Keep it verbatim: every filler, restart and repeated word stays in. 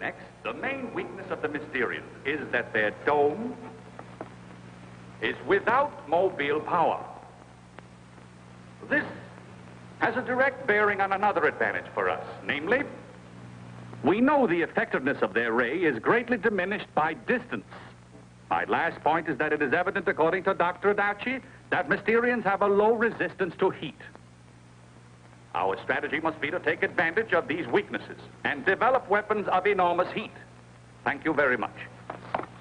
Next. The main weakness of the Mysterians is that their dome is without mobile power. This has a direct bearing on another advantage for us, namely, we know the effectiveness of their ray is greatly diminished by distance. My last point is that it is evident, according to Doctor Adachi, that Mysterians have a low resistance to heat. Our strategy must be to take advantage of these weaknesses and develop weapons of enormous heat. Thank you very much.